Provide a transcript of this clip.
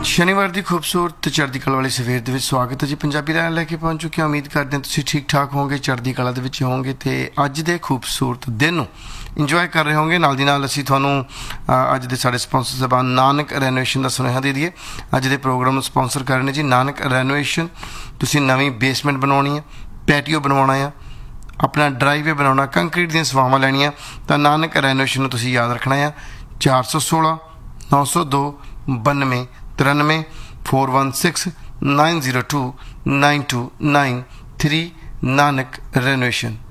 शनिवार की खूबसूरत चढ़ती कला वाली सवेर के स्वागत है जी। पंजाबी राय लैके पहुँच चुके हैं। उम्मीद करते हैं तुसीं ठीक ठाक होंगे, चढ़ती कला दे विच होंगे तो अज के खूबसूरत दिन नूं इंजॉय कर रहे होंगे। नाल दी नाल असीं तुहानूं अज दे साडे स्पॉन्सर साहबान नानक रैनोवेशन का सुनेहा दे दईए। अज दे प्रोग्राम नूं स्पॉन्सर कर रहे हैं जी नानक रैनोवेशन। तुसीं नवीं बेसमेंट बनवाउणी है, पैटियो बनवाउणा है, अपना ड्राइवे बनाना, कंक्रीट दी सवावां लैणियां तां नानक रैनोवेशन नूं तुसीं याद रखना है 416 902 92 93 416 902 9293 नानक रेनोवेशन।